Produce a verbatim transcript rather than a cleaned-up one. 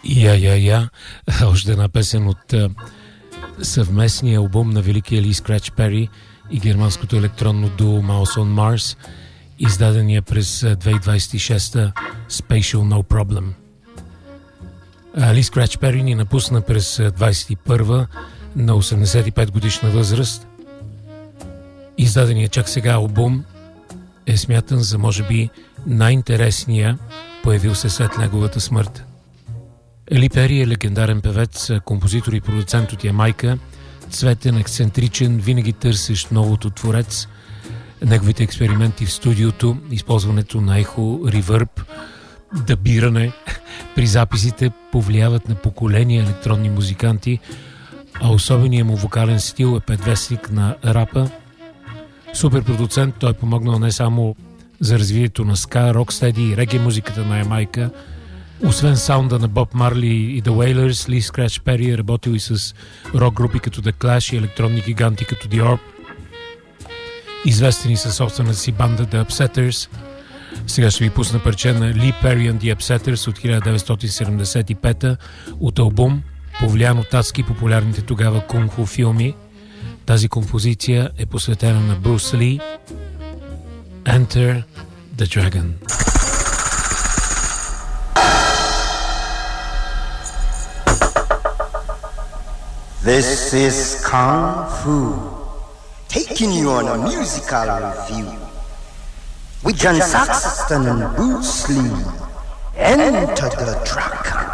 Я, я, я. Още една песен от uh, съвместния албум на великия Ли Скрач Пери и германското електронно дуо Mouse on Mars, издадения през две хиляди двадесет и шеста Spatial No Problem. Ли Скрач Пери ни напусна през двадесет и първа на осемдесет и пет годишна възраст. Издаденият чак сега албум е смятан за може би най-интересния, появил се след неговата смърт. Ли Пери е легендарен певец, композитор и продуцент от Ямайка, цветен, ексцентричен, винаги търсещ новото творец. Неговите експерименти в студиото, използването на ехо, ревърб, дъбиране при записите повлияват на поколения електронни музиканти, а особеният му вокален стил е предвестник на рапа. Супер продуцент, той е помогнал не само за развитието на ска, рокстеди и реге музиката на Ямайка. Освен саунда на Боб Марли и The Wailers, Ли Скрач Пери е работил и с рок групи като The Clash и електронни гиганти като The Orb. Известени със собствената си банда The Upsetters. Сега ще ви пусна парче на Ли Пери and The Upsetters от хиляда деветстотин седемдесет и пета от албум, повлиян от адски популярните тогава кунг-фу филми. Тази композиция е посветена на Брус Ли. Enter the Dragon. This is Kung Fu, taking you on a musical review with John Saxon and Bruce Lee. Enter the Dragon.